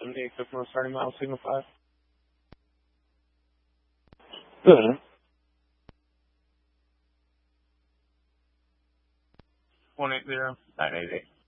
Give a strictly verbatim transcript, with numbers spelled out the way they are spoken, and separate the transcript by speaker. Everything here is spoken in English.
Speaker 1: seventy-eight, Cookmo, starting mile, signal five.
Speaker 2: Good.
Speaker 1: one eight zero, nine eight eight.